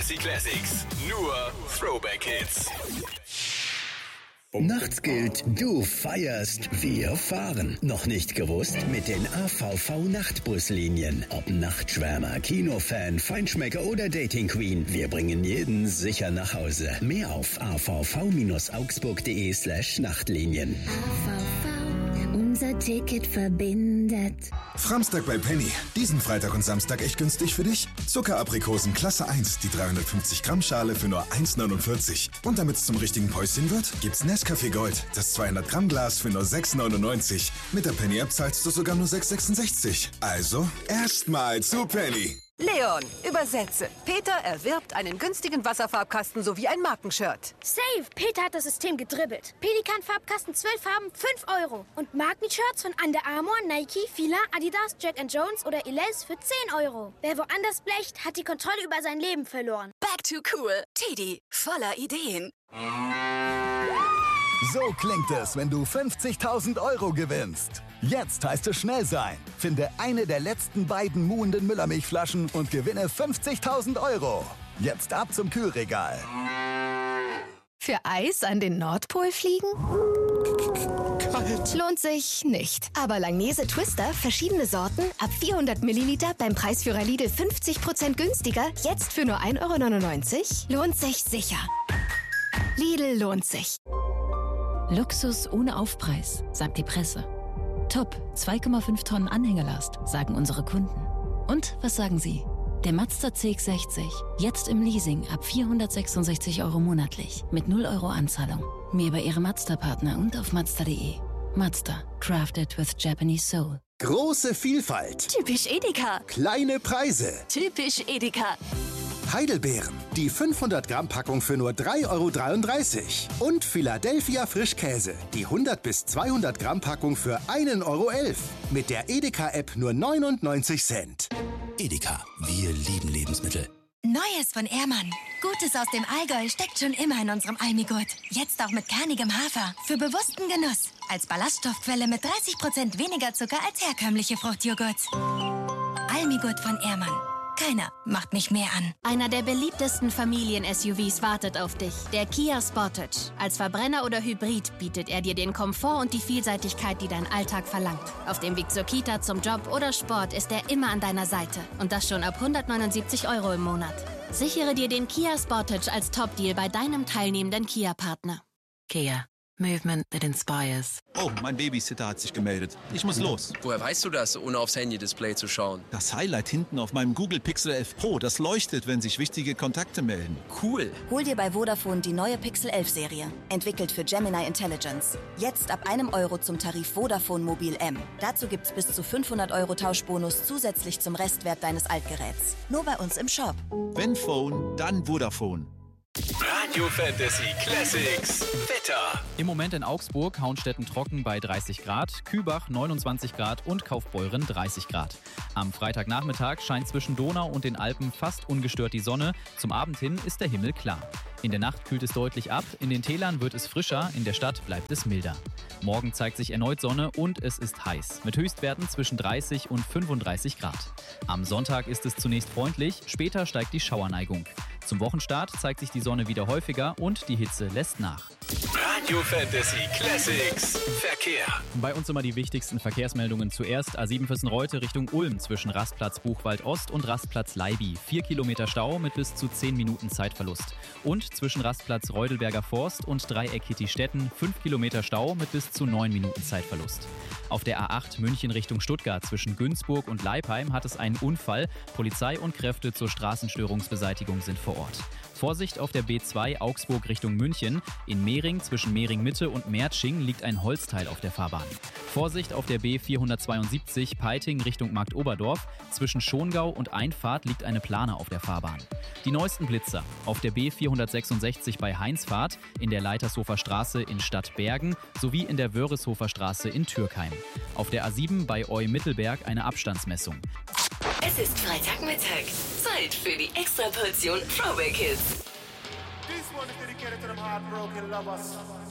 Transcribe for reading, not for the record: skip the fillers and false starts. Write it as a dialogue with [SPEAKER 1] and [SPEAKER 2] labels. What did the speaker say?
[SPEAKER 1] Fantasy Classics. Nur Throwback Hits.
[SPEAKER 2] Nachts gilt, du feierst, wir fahren. Noch nicht gewusst? Mit den AVV-Nachtbuslinien. Ob Nachtschwärmer, Kinofan, Feinschmecker oder Dating Queen, wir bringen jeden sicher nach Hause. Mehr auf avv-augsburg.de/Nachtlinien.
[SPEAKER 3] AVV, unser Ticket verbindet.
[SPEAKER 4] Framstag bei Penny. Diesen Freitag und Samstag echt günstig für dich. Zuckeraprikosen Klasse 1, die 350 Gramm Schale für nur 1,49. Und damit es zum richtigen Päuschen wird, gibt's Nescafé Gold, das 200 Gramm Glas für nur 6,99. Mit der Penny App zahlst du sogar nur 6,66. Also, erstmal zu Penny.
[SPEAKER 5] Leon, übersetze. Peter erwirbt einen günstigen Wasserfarbkasten sowie ein Markenshirt.
[SPEAKER 6] Safe! Peter hat das System gedribbelt. Pelikan-Farbkasten 12 Farben, 5 €. Und Markenshirts von Under Armour, Nike, Fila, Adidas, Jack & Jones oder Elize für 10 €. Wer woanders blecht, hat die Kontrolle über sein Leben verloren.
[SPEAKER 7] Back to cool. Teddy, voller Ideen.
[SPEAKER 8] So klingt es, wenn du 50.000 € gewinnst. Jetzt heißt es schnell sein. Finde eine der letzten beiden muhenden Müllermilchflaschen und gewinne 50.000 €. Jetzt ab zum Kühlregal.
[SPEAKER 9] Für Eis an den Nordpol fliegen?
[SPEAKER 4] Kalt.
[SPEAKER 9] Lohnt sich nicht. Aber Langnese Twister, verschiedene Sorten, ab 400 Milliliter beim Preisführer Lidl 50% günstiger, jetzt für nur 1,99 €? Lohnt sich sicher. Lidl lohnt sich.
[SPEAKER 10] Luxus ohne Aufpreis, sagt die Presse. Top, 2,5 Tonnen Anhängerlast, sagen unsere Kunden. Und was sagen Sie? Der Mazda CX-60, jetzt im Leasing ab 466 € monatlich, mit 0 € Anzahlung. Mehr bei Ihrem Mazda-Partner und auf Mazda.de. Mazda, crafted with Japanese soul.
[SPEAKER 2] Große Vielfalt.
[SPEAKER 7] Typisch Edeka.
[SPEAKER 2] Kleine Preise.
[SPEAKER 7] Typisch Edeka.
[SPEAKER 2] Heidelbeeren. Die 500 Gramm Packung für nur 3,33 €. Und Philadelphia Frischkäse. Die 100 bis 200 Gramm Packung für 1,11 €. Mit der Edeka-App nur 99 Cent.
[SPEAKER 1] Edeka, wir lieben Lebensmittel.
[SPEAKER 11] Neues von Ehrmann. Gutes aus dem Allgäu steckt schon immer in unserem Almigurt. Jetzt auch mit kernigem Hafer. Für bewussten Genuss. Als Ballaststoffquelle mit 30% weniger Zucker als herkömmliche Fruchtjoghurt. Almigurt von Ehrmann. Keiner macht mich mehr an.
[SPEAKER 12] Einer der beliebtesten Familien-SUVs wartet auf dich. Der Kia Sportage. Als Verbrenner oder Hybrid bietet er dir den Komfort und die Vielseitigkeit, die dein Alltag verlangt. Auf dem Weg zur Kita, zum Job oder Sport ist er immer an deiner Seite. Und das schon ab 179 € im Monat. Sichere dir den Kia Sportage als Top-Deal bei deinem teilnehmenden Kia-Partner.
[SPEAKER 10] Kia. Movement that inspires.
[SPEAKER 13] Oh, mein Babysitter hat sich gemeldet. Ich muss los.
[SPEAKER 14] Woher weißt du das, ohne aufs Handy-Display zu schauen?
[SPEAKER 13] Das Highlight hinten auf meinem Google Pixel 11 Pro, das leuchtet, wenn sich wichtige Kontakte melden.
[SPEAKER 14] Cool.
[SPEAKER 15] Hol dir bei Vodafone die neue Pixel 11-Serie. Entwickelt für Gemini Intelligence. Jetzt ab 1 € zum Tarif Vodafone Mobil M. Dazu gibt's bis zu 500 € Tauschbonus zusätzlich zum Restwert deines Altgeräts. Nur bei uns im Shop.
[SPEAKER 13] Wenn Phone, dann Vodafone.
[SPEAKER 1] Radio Fantasy Classics. Wetter.
[SPEAKER 16] Im Moment in Augsburg, Hauenstetten trocken bei 30 Grad, Kübach 29 Grad und Kaufbeuren 30 Grad. Am Freitagnachmittag scheint zwischen Donau und den Alpen fast ungestört die Sonne. Zum Abend hin ist der Himmel klar. In der Nacht kühlt es deutlich ab, in den Tälern wird es frischer, in der Stadt bleibt es milder. Morgen zeigt sich erneut Sonne und es ist heiß, mit Höchstwerten zwischen 30 und 35 Grad. Am Sonntag ist es zunächst freundlich, später steigt die Schauerneigung. Zum Wochenstart zeigt sich die Sonne wieder häufiger und die Hitze lässt nach.
[SPEAKER 1] Radio Fantasy Classics. Verkehr.
[SPEAKER 16] Bei uns immer die wichtigsten Verkehrsmeldungen zuerst. A7 Füssen-Reute Richtung Ulm zwischen Rastplatz Buchwald Ost und Rastplatz Leibi. 4 Kilometer Stau mit bis zu 10 Minuten Zeitverlust. Und zwischen Rastplatz Reudelberger Forst und Dreieck Hittistetten 5 Kilometer Stau mit bis zu 9 Minuten Zeitverlust. Auf der A8 München Richtung Stuttgart zwischen Günzburg und Leipheim hat es einen Unfall. Polizei und Kräfte zur Straßenstörungsbeseitigung sind vor Ort. Vorsicht auf der B2 Augsburg Richtung München. In Mehring zwischen Mehring-Mitte und Merzsching liegt ein Holzteil auf der Fahrbahn. Vorsicht auf der B472 Peiting Richtung Marktoberdorf. Zwischen Schongau und Einfahrt liegt eine Plane auf der Fahrbahn. Die neuesten Blitzer auf der B466 bei Heinsfahrt, in der Leitershofer Straße in Stadtbergen sowie in der Wörishofer Straße in Türkheim. Auf der A7 bei Eu-Mittelberg eine Abstandsmessung.
[SPEAKER 7] Es ist Freitagmittag. Zeit für die Extraportion Throwback Hits.
[SPEAKER 17] This one is dedicated to them heartbroken lovers.